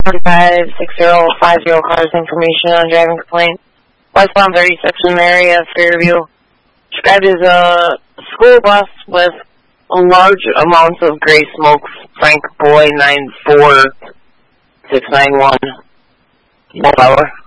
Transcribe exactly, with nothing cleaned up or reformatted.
forty-five six zero five zero cars information on driving complaint. Westbound thirty-six in the area of Fairview. Described as a school bus with large amounts of gray smoke. Frank Boy nine four six nine one. One hour.